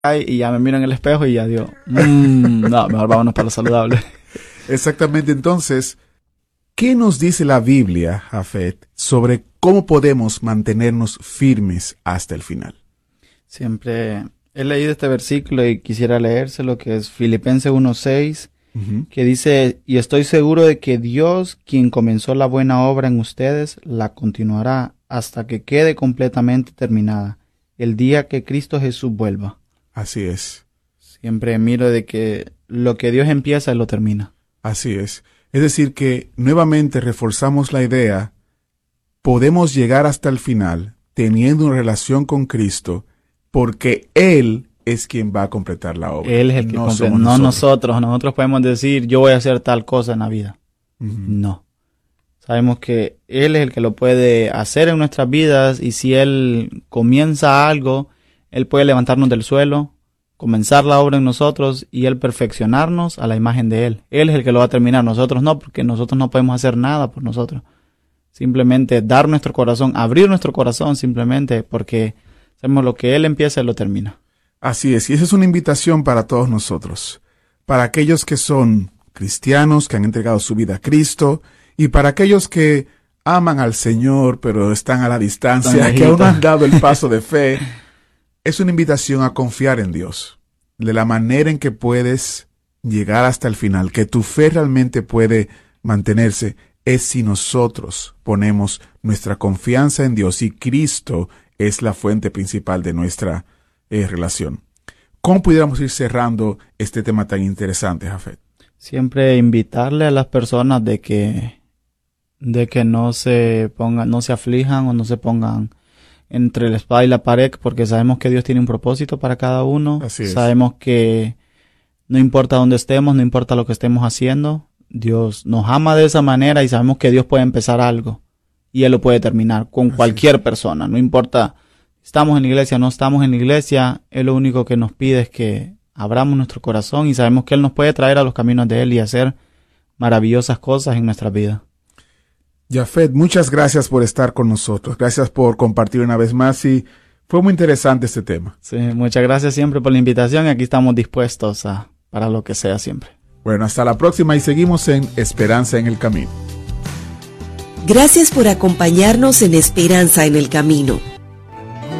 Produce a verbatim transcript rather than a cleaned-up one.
y ya me miro en el espejo y ya digo, mmm, no, mejor vámonos para lo saludable. Exactamente. Entonces, ¿qué nos dice la Biblia, Jafet, sobre cómo podemos mantenernos firmes hasta el final? Siempre he leído este versículo y quisiera leérselo, que es Filipenses uno seis, uh-huh. que dice, y estoy seguro de que Dios, quien comenzó la buena obra en ustedes, la continuará hasta que quede completamente terminada, el día que Cristo Jesús vuelva. Así es. Siempre miro de que lo que Dios empieza, Él lo termina. Así es. Es decir, que nuevamente reforzamos la idea, podemos llegar hasta el final teniendo una relación con Cristo, porque Él es quien va a completar la obra. Él es el que no completa, somos no nosotros. nosotros. Nosotros podemos decir, yo voy a hacer tal cosa en la vida. Uh-huh. No. Sabemos que Él es el que lo puede hacer en nuestras vidas, y si Él comienza algo, Él puede levantarnos del suelo, comenzar la obra en nosotros y Él perfeccionarnos a la imagen de Él. Él es el que lo va a terminar, nosotros no, porque nosotros no podemos hacer nada por nosotros. Simplemente dar nuestro corazón, abrir nuestro corazón simplemente, porque sabemos lo que Él empieza, Él lo termina. Así es, y esa es una invitación para todos nosotros, para aquellos que son cristianos, que han entregado su vida a Cristo, y para aquellos que aman al Señor, pero están a la distancia, que aún no han dado el paso de fe. Es una invitación a confiar en Dios, de la manera en que puedes llegar hasta el final, que tu fe realmente puede mantenerse, es si nosotros ponemos nuestra confianza en Dios y Cristo es la fuente principal de nuestra eh, relación. ¿Cómo pudiéramos ir cerrando este tema tan interesante, Jafet? Siempre invitarle a las personas de que, de que no se pongan, no se aflijan o no se pongan entre la espada y la pared, porque sabemos que Dios tiene un propósito para cada uno. Así es. Sabemos que no importa dónde estemos, no importa lo que estemos haciendo, Dios nos ama de esa manera y sabemos que Dios puede empezar algo y Él lo puede terminar con Así cualquier es. persona. No importa, estamos en la iglesia, no estamos en la iglesia, Él lo único que nos pide es que abramos nuestro corazón y sabemos que Él nos puede traer a los caminos de Él y hacer maravillosas cosas en nuestra vida. Jafet, muchas gracias por estar con nosotros. Gracias por compartir una vez más y fue muy interesante este tema. Sí, muchas gracias siempre por la invitación y aquí estamos dispuestos a, para lo que sea siempre. Bueno, hasta la próxima y seguimos en Esperanza en el Camino. Gracias por acompañarnos en Esperanza en el Camino.